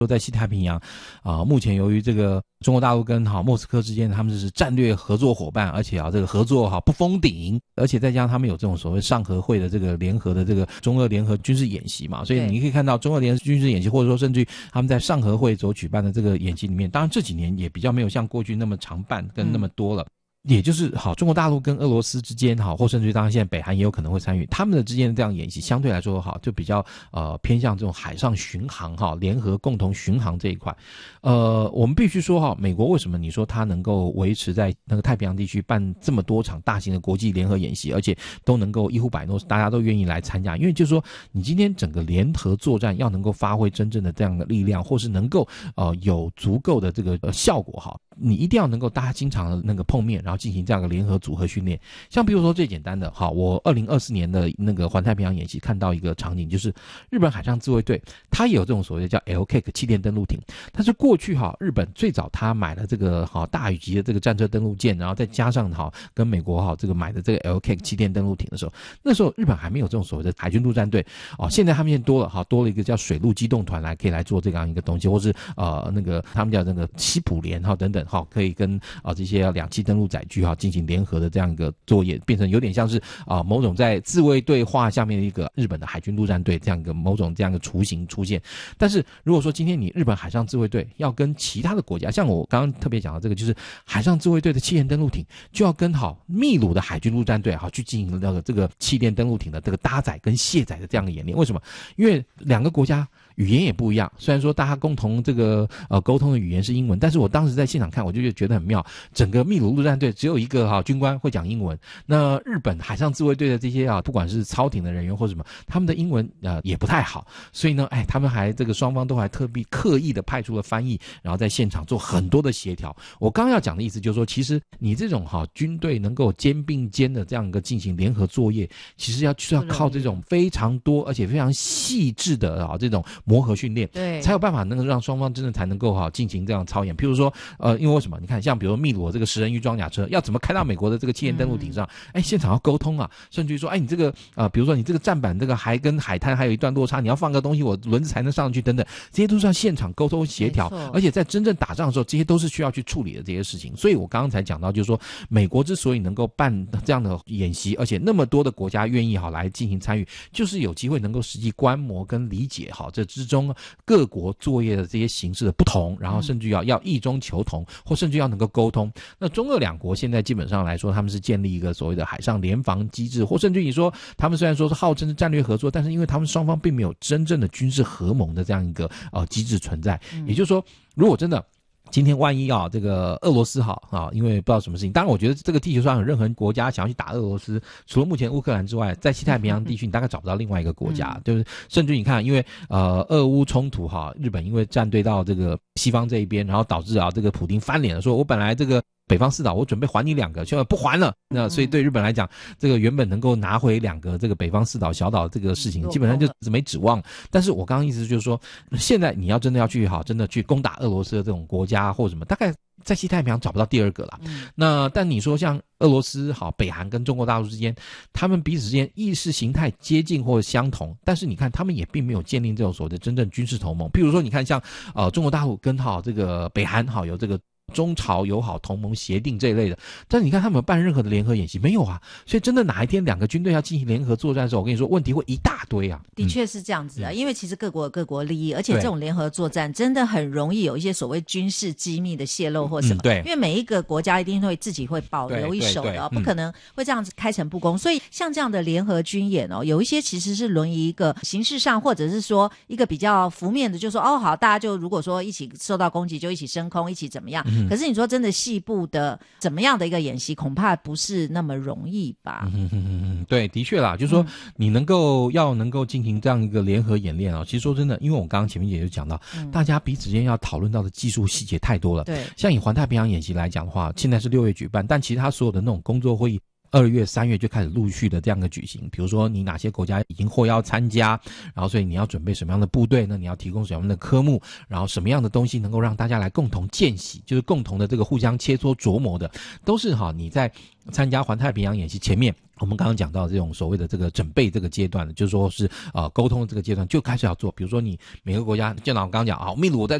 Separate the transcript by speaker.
Speaker 1: 说在西太平洋目前由于这个中国大陆跟莫斯科之间他们是战略合作伙伴，而且这个合作不封顶，而且再加上他们有这种所谓上合会的这个联合的这个中俄联合军事演习嘛，所以你可以看到中俄联合军事演习，或者说甚至于他们在上合会所举办的这个演习里面，当然这几年也比较没有像过去那么常办跟那么多了。也就是中国大陆跟俄罗斯之间或甚至于当然现在北韩也有可能会参与，他们的之间的这样演习相对来说就比较偏向这种海上巡航联合共同巡航这一块。我们必须说美国为什么你说它能够维持在那个太平洋地区办这么多场大型的国际联合演习，而且都能够一呼百诺，大家都愿意来参加，因为就是说你今天整个联合作战要能够发挥真正的这样的力量，或是能够有足够的这个效果你一定要能够大家经常的那个碰面，然后进行这样的联合组合训练。像比如说最简单的我2024年的那个环太平洋演习看到一个场景，就是日本海上自卫队它也有这种所谓的叫 LCAC 气垫登陆艇，但是过去日本最早它买了这个大宇级的这个战车登陆舰，然后再加上跟美国这个买的这个 LCAC 气垫登陆艇的时候，那时候日本还没有这种所谓的海军陆战队现在他们现在多了一个叫水陆机动团可以来做这样一个东西，或是那个他们叫那个西普联等等可以跟这些两栖登陆载具进行联合的这样一个作业，变成有点像是某种在自卫队化下面的一个日本的海军陆战队这样一个某种这样一个雏形出现。但是如果说今天你日本海上自卫队要跟其他的国家，像我刚刚特别讲的这个，就是海上自卫队的气垫登陆艇就要跟秘鲁的海军陆战队去进行这个气垫登陆艇的这个搭载跟卸载的这样的演练。为什么？因为两个国家语言也不一样，虽然说大家共同这个沟通的语言是英文，但是我当时在现场看我就觉得很妙，整个秘鲁陆战队只有一个军官会讲英文，那日本海上自卫队的这些不管是操艇的人员或什么，他们的英文也不太好，所以呢他们还这个双方都还特别刻意的派出了翻译，然后在现场做很多的协调。我刚刚要讲的意思就是说，其实你这种军队能够肩并肩的这样一个进行联合作业，其实要靠这种非常多而且非常细致的这种磨合训练，对，才有办法能够让双方真的才能够进行这样操演。譬如说因为为什么你看像比如说秘鲁这个食人鱼装甲车要怎么开到美国的这个气垫登陆艇上，现场要沟通甚至于说你这个比如说你这个站板这个还跟海滩还有一段落差，你要放个东西我轮子才能上去等等，这些都是要现场沟通协调，而且在真正打仗的时候这些都是需要去处理的这些事情。所以我刚刚才讲到就是说美国之所以能够办这样的演习，而且那么多的国家愿意来进行参与，就是有机会能够实际观摩跟理解这之中各国作业的这些形式的不同，然后甚至要异中求同，或甚至要能够沟通。那中俄两国现在基本上来说他们是建立一个所谓的海上联防机制，或甚至你说他们虽然说是号称是战略合作，但是因为他们双方并没有真正的军事合盟的这样一个机制存在。也就是说如果真的今天万一这个俄罗斯因为不知道什么事情，当然我觉得这个地球上有任何国家想要去打俄罗斯，除了目前乌克兰之外，在西太平洋地区你大概找不到另外一个国家，就是甚至你看因为俄乌冲突日本因为站队到这个西方这一边，然后导致这个普丁翻脸了，说我本来这个北方四岛我准备还你2个，现在不还了。那所以对日本来讲，这个原本能够拿回2个这个北方四岛小岛这个事情基本上就没指望。但是我刚刚意思就是说，现在你要真的要去真的去攻打俄罗斯的这种国家或什么，大概在西太平洋找不到第2个啦。那但你说像俄罗斯北韩跟中国大陆之间，他们彼此之间意识形态接近或相同，但是你看他们也并没有建立这种所谓的真正军事同盟。譬如说你看像中国大陆跟这个北韩有这个中朝友好同盟协定这一类的，但是你看他们有办任何的联合演习没有所以真的哪一天2个军队要进行联合作战的时候，我跟你说问题会一大堆
Speaker 2: 的确是这样子因为其实各国有各国利益，而且这种联合作战真的很容易有一些所谓军事机密的泄露或什么对，因为每一个国家一定会自己会保留一手的不可能会这样子开诚布公。所以像这样的联合军演有一些其实是沦于一个形式上，或者是说一个比较浮面的，就说好大家就如果说一起受到攻击就一起升空一起怎么样，可是你说真的细部的怎么样的一个演习恐怕不是那么容易吧。
Speaker 1: 对，的确啦，就是说你能够进行这样一个联合演练其实说真的，因为我刚刚前面也就讲到大家彼此间要讨论到的技术细节太多了。对，像以环太平洋演习来讲的话，现在是6月举办，但其实它所有的那种工作会议 2月、3月就开始陆续的这样的举行。比如说你哪些国家已经获邀参加，然后所以你要准备什么样的部队呢？你要提供什么样的科目，然后什么样的东西能够让大家来共同见习，就是共同的这个互相切磋琢磨的，都是你在参加环太平洋演习前面，我们刚刚讲到这种所谓的这个准备这个阶段的，就是说是沟通的这个阶段就开始要做。比如说你每个国家，就像我刚刚讲秘鲁我在